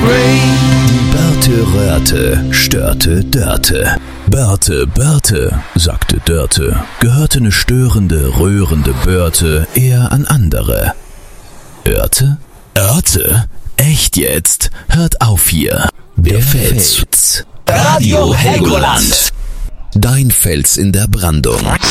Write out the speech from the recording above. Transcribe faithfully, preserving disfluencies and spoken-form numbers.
Die Börte röhrte, störte Dörte. Börte, Börte, sagte Dörte, gehörte ne störende, rührende Börte eher an andere. Örte? Örte? Echt jetzt? Hört auf hier. Der, Der Fels. Radio Helgoland. Dein Fels in der Brandung.